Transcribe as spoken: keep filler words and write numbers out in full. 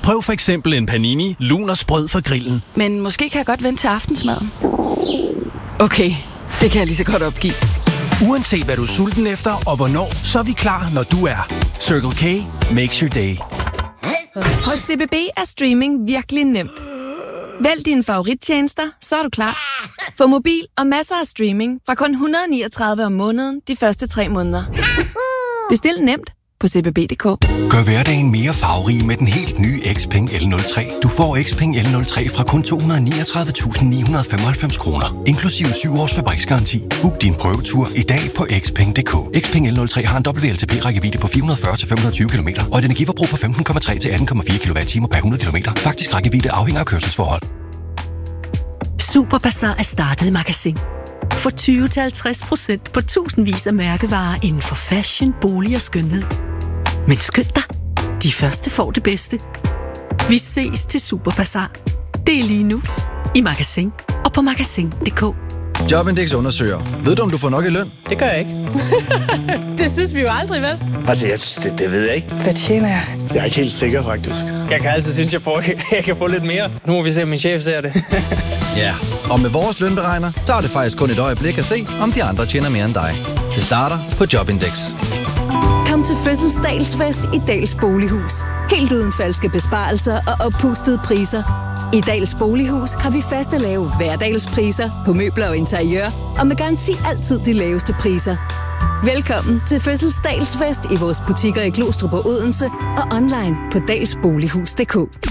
Prøv for eksempel en panini lun og sprød fra grillen. Men måske kan jeg godt vente til aftensmaden. Okay, det kan jeg lige så godt opgive. Uanset hvad du er sulten efter og hvornår, så er vi klar, når du er. Circle K makes your day. Hos C B B er streaming virkelig nemt. Vælg dine favoриttjenester, så er du klar. Få mobil og masser af streaming fra kun et hundrede og niogtredive om måneden de første tre måneder. Bestil nemt på c b b punktum d k. Gør hverdagen mere farverig med den helt nye Xpeng L nul tre. Du får Xpeng L nul tre fra kun to hundrede og niogtredive tusind ni hundrede og femoghalvfems kroner, inklusiv syv års fabriksgaranti. Book din prøvetur i dag på xpeng punktum d k. Xpeng L nul tre har en W L T P-rækkevidde på fire hundrede og fyrre til fem hundrede og tyve kilometer og et energiforbrug på femten komma tre til atten komma fire kilowatt-timer per hundrede kilometer. Faktisk rækkevidde afhænger af kørselsforhold. Superbazar er startet i Magasin. For tyve til halvtreds procent på tusindvis af mærkevarer inden for fashion, bolig og skønhed. Men skynd dig, de første får det bedste. Vi ses til Superbazar. Det er lige nu i Magasin og på magasin punktum d k. Jobindex undersøger. Ved du, om du får nok i løn? Det gør jeg ikke. Det synes vi jo aldrig, vel? Altså, jeg, det, det ved jeg ikke. Hvad tjener jeg? Jeg er ikke helt sikker, faktisk. Jeg kan altid synes, jeg, får, jeg kan få lidt mere. Nu må vi se, om min chef ser det. Ja, og med vores lønberegner, tager det faktisk kun et øjeblik at se, om de andre tjener mere end dig. Det starter på Jobindex. Kom til fødselsdagsfest i Dals Bolighus. Helt uden falske besparelser og oppustede priser. I Dals Bolighus har vi faste lave hverdagspriser på møbler og interiør, og med garanti altid de laveste priser. Velkommen til fødselsdagsfest i vores butikker i Glostrup og Odense og online på dalsbolighus punktum d k.